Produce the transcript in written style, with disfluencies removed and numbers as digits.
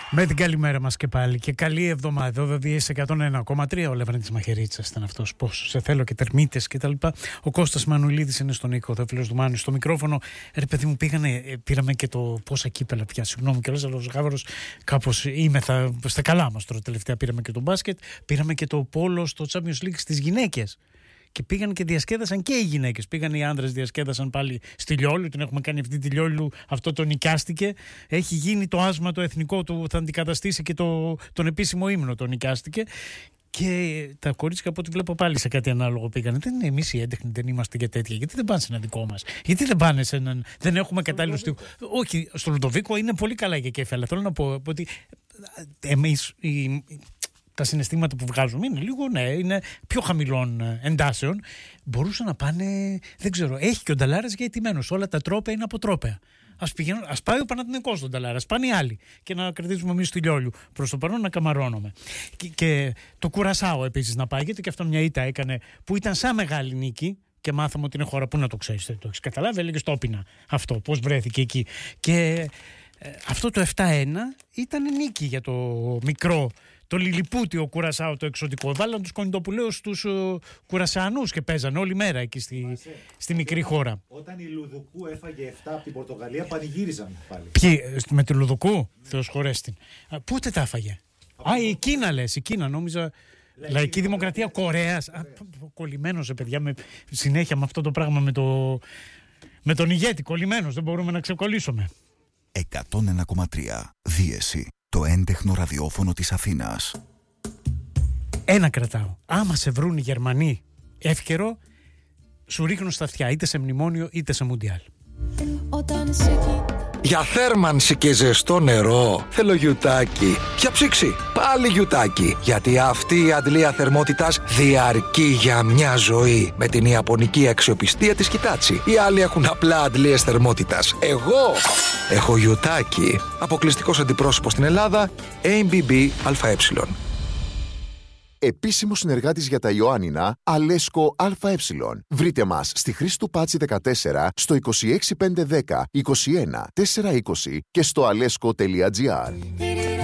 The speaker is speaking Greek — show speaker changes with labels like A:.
A: Με την καλημέρα μας και πάλι και καλή εβδομάδα. Εδώ σε 101,3 ο Λεβέντης Μαχαιρίτσας ήταν αυτός. Πώς σε θέλω και τερμίτες και τα λοιπά. Ο Κώστας Μανουλίδης είναι στον οίκο, ο φίλος του Μάνου στο μικρόφωνο. Ρε παιδί μου, πήραμε και το πόσα κύπελα πια. Συγγνώμη κιόλας, αλλά ο Ζαχάβαρος κάπως είμαι στα καλά μας τώρα τελευταία. Πήραμε και το μπάσκετ, πήραμε και το πόλο στο Champions League στις γυναίκες. Και πήγαν και διασκέδασαν και οι γυναίκες. Πήγαν οι άντρες, διασκέδασαν πάλι στη Λιόλου. Την έχουμε κάνει αυτή τη Λιόλου. Αυτό το νικιάστηκε. Έχει γίνει το άσμα το εθνικό του. Θα αντικαταστήσει και τον επίσημο ύμνο. Το νικιάστηκε. Και τα κορίτσια από ό,τι βλέπω πάλι σε κάτι ανάλογο πήγαν. Δεν είναι εμείς οι έντεχνοι, δεν είμαστε για τέτοια. Γιατί δεν πάνε σε ένα δικό μας? Γιατί δεν πάνε σε έναν? Δεν έχουμε κατάλληλο στίχο. Όχι, στο Λουδοβίκο είναι πολύ καλά για κέφι. Αλλά θέλω να πω ότι εμείς. Τα συναισθήματα που βγάζουμε είναι λίγο, ναι, είναι πιο χαμηλών εντάσεων. Μπορούσαν να πάνε, δεν ξέρω, έχει και ο Νταλάρας γειτημένος. Όλα τα τρόπαια είναι από τρόπαια. Ας πάει ο Παναθηναϊκός στον Νταλάρα, ας πάνε οι άλλοι. Και να κρατήσουμε εμείς στη Λιόλου. Προς το παρόν να καμαρώνουμε. Και το Κουρασάο επίσης να πάει, γιατί και αυτό μια ήττα έκανε που ήταν σαν μεγάλη νίκη. Και μάθαμε ότι είναι χώρα που να το ξέρεις. Το έχεις καταλάβει, έλεγε στο Όπινα αυτό, πώς βρέθηκε εκεί. Και αυτό το 7-1 ήταν νίκη για το μικρό. Το Λιλιπούτιο Κουρασάο, το εξωτικό. Βάλαν τους Κονιτοπουλαίους στους Κουρασανούς και παίζανε όλη μέρα εκεί στη μικρή χώρα.
B: Όταν η Λουδουκού έφαγε 7 από την Πορτογαλία, πανηγύριζαν πάλι.
A: Ποιοι, με τη Λουδουκού, Θεός χωρέσει την. Πότε τα έφαγε? Η Κίνα λες, η Κίνα νόμιζα. Λαϊκή Δημοκρατία Κορέας. Κολλημένος, παιδιά, συνέχεια με αυτό το πράγμα με τον ηγέτη. Κολλημένος, δεν μπορούμε να ξεκολλήσουμε.
C: 101,3 Δίεση. Το έντεχνο ραδιόφωνο της Αθήνας.
A: Ένα κρατάω. Άμα σε βρουν οι Γερμανοί εύκαιρο, σου ρίχνουν στα αυτιά είτε σε μνημόνιο είτε σε μουντιάλ.
D: Για θέρμανση και ζεστό νερό θέλω γιουτάκι. Για ψήξη πάλι γιουτάκι. Γιατί αυτή η αντλία θερμότητας διαρκεί για μια ζωή. Με την ιαπωνική αξιοπιστία της Hitachi. Οι άλλοι έχουν απλά αντλίες θερμότητας. Εγώ έχω γιουτάκι. Αποκλειστικός αντιπρόσωπος στην Ελλάδα, ABB ΑΕ.
E: Επίσημος συνεργάτης για τα Ιωάννινα, Αλέσκο ΑΕ. Βρείτε μας στη Χρήστου Πάτσι 14, στο 26510 21 420 και στο alesco.gr.